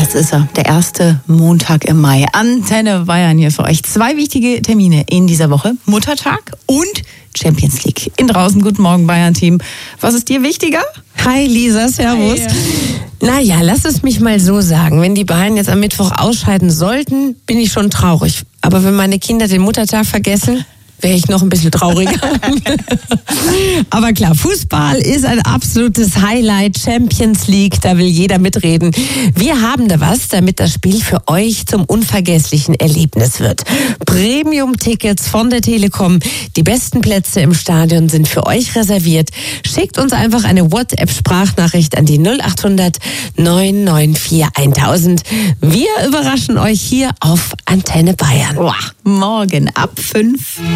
Jetzt ist er, der erste Montag im Mai. Antenne Bayern hier für euch. 2 wichtige Termine in dieser Woche. Muttertag und Champions League. In draußen, guten Morgen Bayern-Team. Was ist dir wichtiger? Hi Lisa, servus. Hi. Naja, lass es mich mal so sagen. Wenn die Bayern jetzt am Mittwoch ausscheiden sollten, bin ich schon traurig. Aber wenn meine Kinder den Muttertag vergessen, wäre ich noch ein bisschen trauriger. Aber klar, Fußball ist ein absolutes Highlight. Champions League, da will jeder mitreden. Wir haben da was, damit das Spiel für euch zum unvergesslichen Erlebnis wird. Premium-Tickets von der Telekom. Die besten Plätze im Stadion sind für euch reserviert. Schickt uns einfach eine WhatsApp-Sprachnachricht an die 0800 994 1000. Wir überraschen euch hier auf Antenne Bayern. Morgen ab 5.